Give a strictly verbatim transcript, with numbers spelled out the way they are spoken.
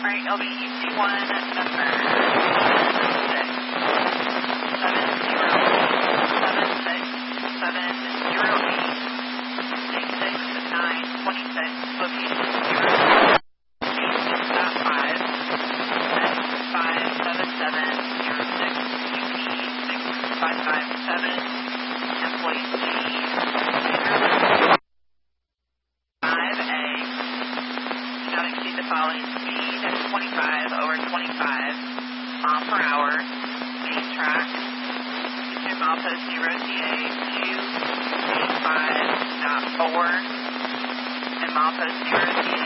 Alright, L B E C one, number six, seven zero, seven six, seven zero eight, six six nine twenty-six, location zero eight dot five, X five seven seven zero six, U P six five five seven, employee C zero five A, do not exceed the following speed, twenty-five over twenty-five mile per hour, main track, assume Alpha zero T A two eight five dot four, and Alpha zero T A